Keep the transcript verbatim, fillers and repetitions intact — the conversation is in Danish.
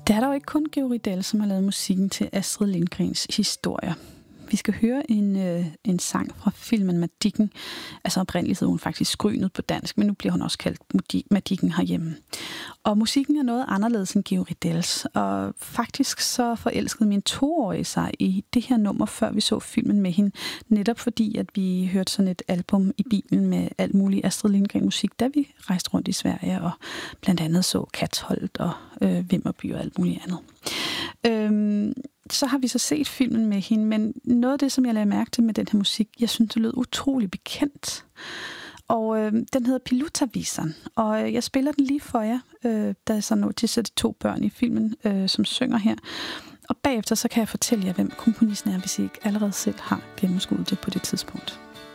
Det er der jo ikke kun Georg Riedel, som har lavet musikken til Astrid Lindgrens historier. Vi skal høre en, øh, en sang fra filmen Madicken. Altså oprindeligt hed hun faktisk Skrynet på dansk, men nu bliver hun også kaldt Madicken herhjemme. Og musikken er noget anderledes end Georg Riedels. Og faktisk så forelskede min toårige sig i det her nummer, før vi så filmen med hende. Netop fordi, at vi hørte sådan et album i bilen med alt muligt Astrid Lindgren musik, da vi rejste rundt i Sverige og blandt andet så Katholt og øh, Vimmerby og alt muligt andet. Øhm, så har vi så set filmen med hende, men noget af det, som jeg lagde mærke til med den her musik, jeg synes, det lød utrolig bekendt. Og øh, den hedder Pilutavisan, og jeg spiller den lige for jer, øh, der er så nu til de to børn i filmen, øh, som synger her. Og bagefter så kan jeg fortælle jer, hvem komponisten er, hvis I ikke allerede selv har gennemskuet det på det tidspunkt.